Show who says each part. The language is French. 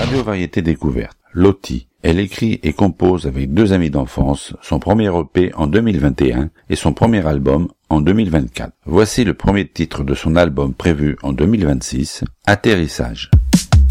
Speaker 1: Radio Variété Découverte. Lottie. Elle écrit et compose avec deux amis d'enfance son premier EP en 2021 et son premier album en 2024. Voici le premier titre de son album prévu en 2026, Atterrissage.